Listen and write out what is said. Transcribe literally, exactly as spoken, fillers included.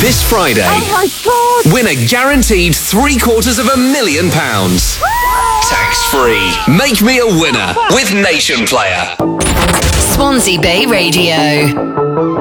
This Friday, Oh my God! win a guaranteed three quarters of a million pounds. Tax-free. Make me a winner with Nation Player. Swansea Bay Radio.